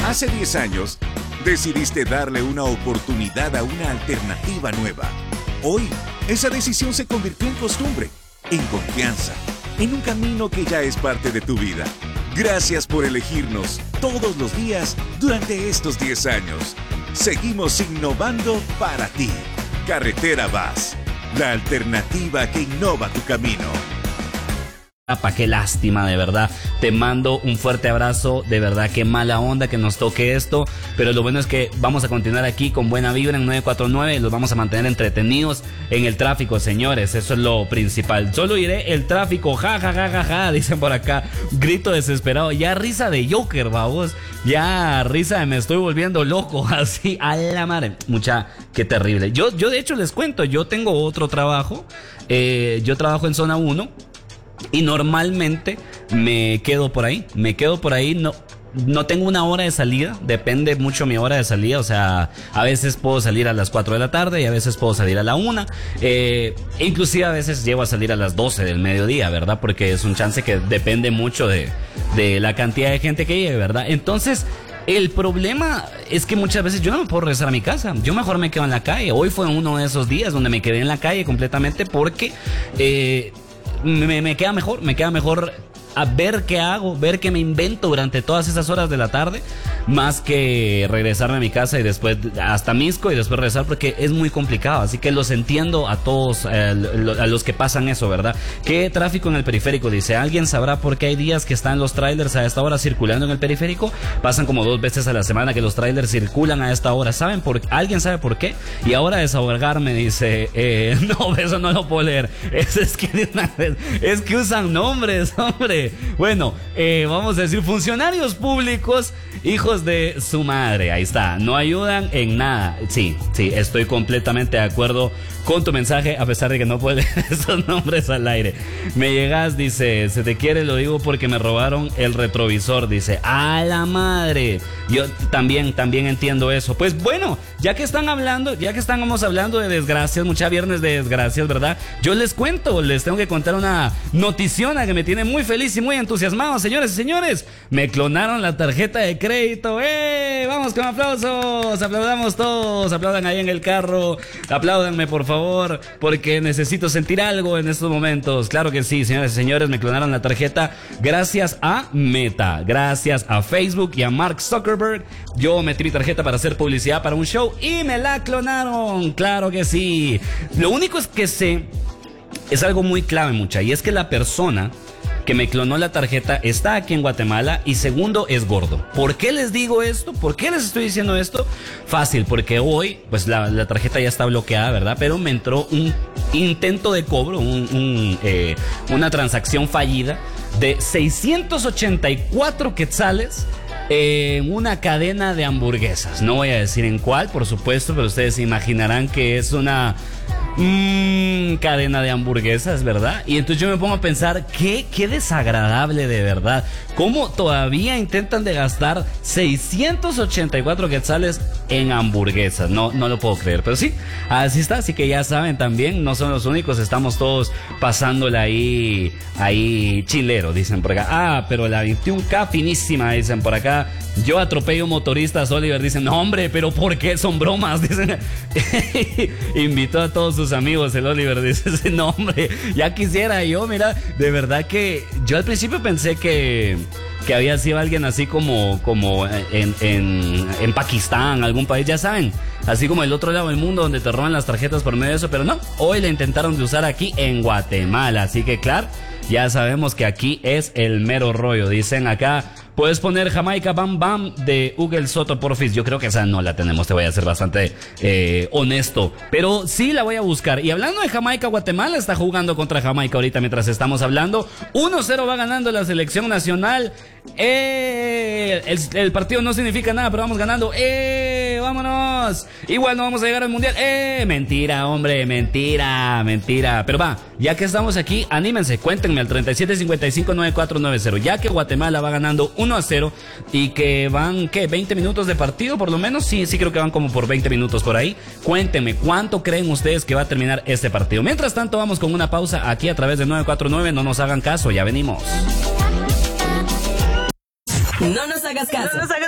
Hace 10 años, decidiste darle una oportunidad a una alternativa nueva. Hoy, esa decisión se convirtió en costumbre, en confianza, en un camino que ya es parte de tu vida. Gracias por elegirnos todos los días durante estos 10 años. Seguimos innovando para ti. Carretera VAS, la alternativa que innova tu camino. Qué lástima, de verdad. Te mando un fuerte abrazo. De verdad, qué mala onda que nos toque esto. Pero lo bueno es que vamos a continuar aquí con buena vibra en 949 y los vamos a mantener entretenidos en el tráfico, señores. Eso es lo principal. Solo iré el tráfico. Ja, ja, ja, ja, ja. Dicen por acá. Grito desesperado. Ya risa de Joker, babos. Ya risa de me estoy volviendo loco. Así, a la madre. Mucha, qué terrible. Yo de hecho les cuento. Yo tengo otro trabajo. Yo trabajo en zona 1. Y normalmente me quedo por ahí, no tengo una hora de salida, depende mucho mi hora de salida, o sea, a veces puedo salir a las 4 de la tarde y a veces puedo salir a la 1, inclusive a veces llego a salir a las 12 del mediodía, ¿verdad? Porque es un chance que depende mucho de la cantidad de gente que llegue, ¿verdad? Entonces, el problema es que muchas veces yo no me puedo regresar a mi casa, yo mejor me quedo en la calle. Hoy fue uno de esos días donde me quedé en la calle completamente porque me queda mejor a ver qué hago, ver qué me invento durante todas esas horas de la tarde, más que regresarme a mi casa y después hasta Misco y después regresar, porque es muy complicado. Así que los entiendo a todos, a los que pasan eso, ¿verdad? ¿Qué tráfico en el periférico? Dice, ¿alguien sabrá por qué hay días que están los trailers a esta hora circulando en el periférico? Pasan como 2 veces a la semana que los trailers circulan a esta hora. ¿Alguien sabe por qué? Y ahora desahogarme, dice, no, eso no lo puedo leer. Es que usan nombres, hombre. Bueno, vamos a decir funcionarios públicos, hijos de su madre. Ahí está, no ayudan en nada. Sí, estoy completamente de acuerdo con tu mensaje, a pesar de que no puedo leer esos nombres al aire. Me llegas, dice, se te quiere, lo digo porque me robaron el retrovisor. Dice, a la madre. Yo también entiendo eso. Pues bueno, ya que estamos hablando de desgracias, mucha viernes de desgracias, ¿verdad? Yo les tengo que contar una noticiona que me tiene muy feliz y muy entusiasmado, señores y señores. Me clonaron la tarjeta de crédito. Vamos con aplausos, aplaudamos todos, aplaudan ahí en el carro, apláudanme por favor, porque necesito sentir algo en estos momentos. Claro que sí, señores y señores, me clonaron la tarjeta gracias a Meta, gracias a Facebook y a Mark Zuckerberg. Yo metí mi tarjeta para hacer publicidad para un show y me la clonaron, claro que sí. Lo único es que es algo muy clave, mucha, y es que la persona que me clonó la tarjeta está aquí en Guatemala y segundo, es gordo. ¿Por qué les digo esto? ¿Por qué les estoy diciendo esto? Fácil, porque hoy pues la tarjeta ya está bloqueada, ¿verdad? Pero me entró un intento de cobro, una transacción fallida de 684 quetzales en una cadena de hamburguesas. No voy a decir en cuál, por supuesto, pero ustedes se imaginarán que es una cadena de hamburguesas, ¿verdad? Y entonces yo me pongo a pensar, qué desagradable, de verdad. ¿Cómo todavía intentan de gastar 684 quetzales en hamburguesas? No lo puedo creer, pero sí, así está. Así que ya saben también, no son los únicos, estamos todos pasándola ahí chilero, dicen por acá. Pero la 21K finísima, dicen por acá. Yo atropello motoristas, Oliver, dicen, no hombre, pero ¿por qué? Son bromas, dicen. Invitó a todos sus amigos, el Oliver, dice, no hombre, ya quisiera yo, mira, de verdad que yo al principio pensé que había sido alguien así como en Pakistán, algún país, ya saben, así como el otro lado del mundo donde te roban las tarjetas por medio de eso, pero no, hoy la intentaron de usar aquí en Guatemala, así que claro, ya sabemos que aquí es el mero rollo. Dicen acá, puedes poner Jamaica Bam Bam de Ugel Soto, porfis. Yo creo que esa no la tenemos, te voy a ser bastante honesto, pero sí la voy a buscar. Y hablando de Jamaica, Guatemala está jugando contra Jamaica ahorita mientras estamos hablando. 1-0 va ganando la selección nacional. El partido no significa nada, pero vamos ganando. Vámonos. Igual no vamos a llegar al mundial. Mentira, hombre, mentira. Pero va, ya que estamos aquí, anímense, cuéntenme al 37559490. Ya que Guatemala va ganando 1-0 y que van, 20 minutos de partido por lo menos. Sí, creo que van como por 20 minutos por ahí. Cuéntenme, ¿cuánto creen ustedes que va a terminar este partido? Mientras tanto, vamos con una pausa aquí a través de 949. No nos hagan caso, ya venimos. No nos hagas caso.